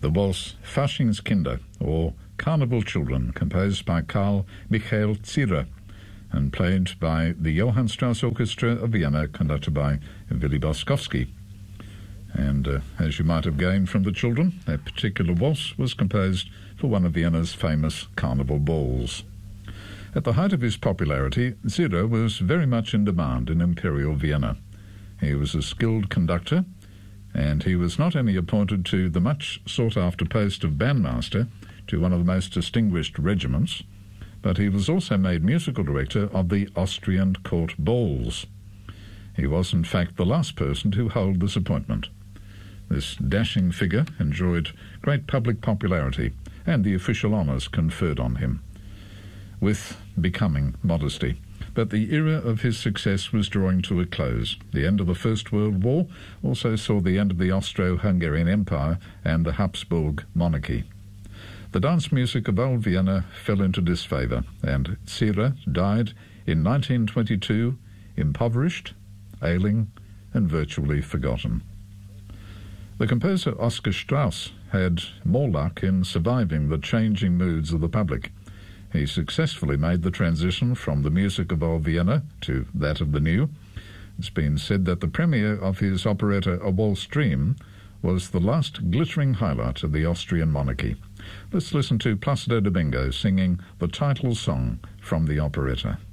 the waltz Faschingskinder, or Carnival Children, composed by Karl Michael Zierer and played by the Johann Strauss Orchestra of Vienna, conducted by Willy Boskowski. And as you might have gained from the children, that particular waltz was composed for one of Vienna's famous carnival balls. At the height of his popularity, Zierer was very much in demand in Imperial Vienna. He was a skilled conductor, and he was not only appointed to the much sought-after post of bandmaster to one of the most distinguished regiments, but he was also made musical director of the Austrian court balls. He was, in fact, the last person to hold this appointment. This dashing figure enjoyed great public popularity and the official honours conferred on him, with becoming modesty. But the era of his success was drawing to a close. The end of the First World War also saw the end of the Austro-Hungarian Empire and the Habsburg monarchy. The dance music of old Vienna fell into disfavour, and Zierer died in 1922, impoverished, ailing, and virtually forgotten. The composer Oscar Strauss had more luck in surviving the changing moods of the public. He successfully made the transition from the music of old Vienna to that of the new. It's been said that the premiere of his operetta A Waltz Dream was the last glittering highlight of the Austrian monarchy. Let's listen to Placido Domingo singing the title song from the operetta.